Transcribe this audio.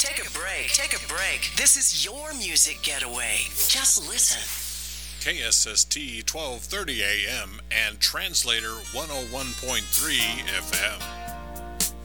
Take a break. Take a break. This is your music getaway. Just listen. KSST 1230 AM and Translator 101.3 FM.